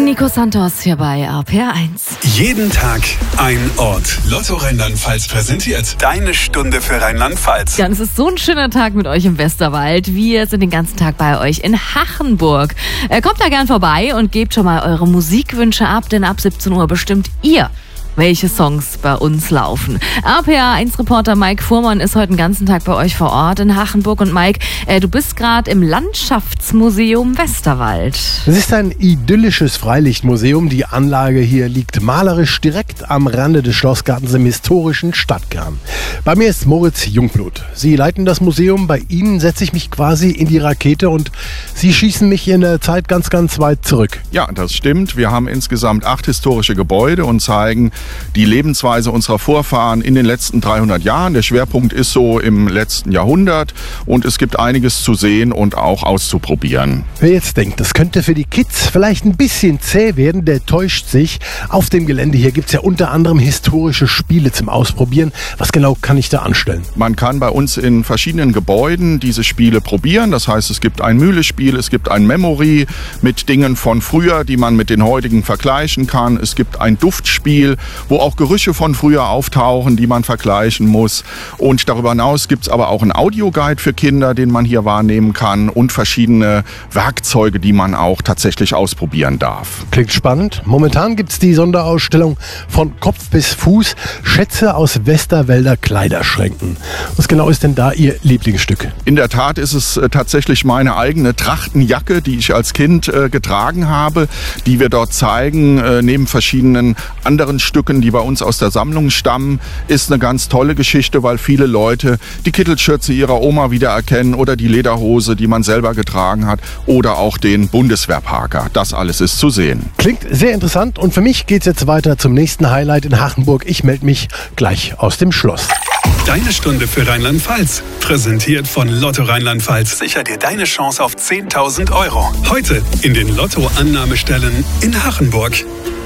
Nico Santos hier bei RPR1. Jeden Tag ein Ort. Lotto Rheinland-Pfalz präsentiert Deine Stunde für Rheinland-Pfalz. Ja, und es ist so ein schöner Tag mit euch im Westerwald. Wir sind den ganzen Tag bei euch in Hachenburg. Kommt da gern vorbei und gebt schon mal eure Musikwünsche ab, denn ab 17 Uhr bestimmt ihr, welche Songs bei uns laufen. RPR1-Reporter Mike Fuhrmann ist heute den ganzen Tag bei euch vor Ort in Hachenburg. Und Mike, du bist gerade im Landschaftsmuseum Westerwald. Es ist ein idyllisches Freilichtmuseum. Die Anlage hier liegt malerisch direkt am Rande des Schlossgartens im historischen Stadtkern. Bei mir ist Moritz Jungblut. Sie leiten das Museum. Bei Ihnen setze ich mich quasi in die Rakete und Sie schießen mich in der Zeit ganz, ganz weit zurück. Ja, das stimmt. Wir haben insgesamt 8 historische Gebäude und zeigen die Lebensweise unserer Vorfahren in den letzten 300 Jahren. Der Schwerpunkt ist so im letzten Jahrhundert und es gibt einiges zu sehen und auch auszuprobieren. Wer jetzt denkt, das könnte für die Kids vielleicht ein bisschen zäh werden, der täuscht sich. Auf dem Gelände hier gibt es ja unter anderem historische Spiele zum Ausprobieren. Was genau kann ich da anstellen? Man kann bei uns in verschiedenen Gebäuden diese Spiele probieren. Das heißt, es gibt ein Mühlespiel, es gibt ein Memory mit Dingen von früher, die man mit den heutigen vergleichen kann. Es gibt ein Duftspiel, wo auch Gerüche von früher auftauchen, die man vergleichen muss. Und darüber hinaus gibt es aber auch einen Audioguide für Kinder, den man hier wahrnehmen kann und verschiedene Werkzeuge, die man auch tatsächlich ausprobieren darf. Klingt spannend. Momentan gibt es die Sonderausstellung von Kopf bis Fuß, Schätze aus Westerwälder Kleiderschränken. Was genau ist denn da Ihr Lieblingsstück? In der Tat ist es tatsächlich meine eigene Trachtenjacke, die ich als Kind getragen habe, die wir dort zeigen, neben verschiedenen anderen Stücken, die bei uns aus der Sammlung stammen, ist eine ganz tolle Geschichte, weil viele Leute die Kittelschürze ihrer Oma wiedererkennen oder die Lederhose, die man selber getragen hat oder auch den Bundeswehrparker. Das alles ist zu sehen. Klingt sehr interessant und für mich geht es jetzt weiter zum nächsten Highlight in Hachenburg. Ich melde mich gleich aus dem Schloss. Deine Stunde für Rheinland-Pfalz. Präsentiert von Lotto Rheinland-Pfalz. Sicher dir deine Chance auf 10.000 €. Heute in den Lotto-Annahmestellen in Hachenburg.